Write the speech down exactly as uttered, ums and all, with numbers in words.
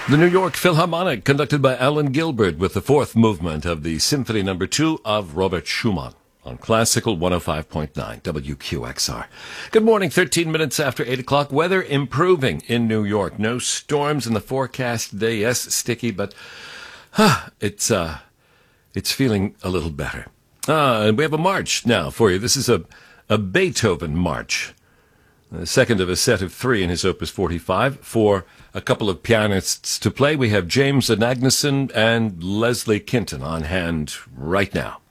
The New York Philharmonic, conducted by Alan Gilbert, with the fourth movement of the Symphony Number Two of Robert Schumann on Classical one oh five point nine W Q X R. Good morning, thirteen minutes after eight o'clock. Weather improving in New York. No storms in the forecast today. Yes, sticky, but huh, it's uh, it's feeling a little better. Uh, and we have a march now for you. This is a, a Beethoven march. The second of a set of three in his Opus forty-five. For a couple of pianists to play, we have James Anagnuson and Leslie Kinton on hand right now.